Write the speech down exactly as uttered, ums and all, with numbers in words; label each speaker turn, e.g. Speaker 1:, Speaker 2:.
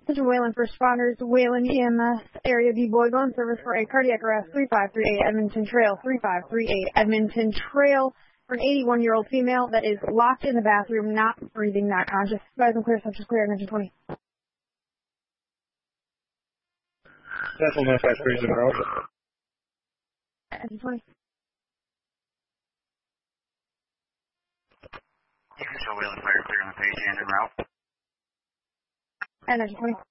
Speaker 1: Attention Wayland first responders, Wayland E M S, Area D Boys on service for a cardiac arrest, three five three eight Edmonton Trail, three five three eight Edmonton Trail, for an eighty-one-year-old female that is locked in the bathroom, not breathing, not conscious. Advise and clear, such as clear, attention twenty.
Speaker 2: Central Northwest Cruise en route.
Speaker 1: Attention twenty.
Speaker 3: You can show Wayland Fire clear on the page and en route.
Speaker 1: Attention twenty.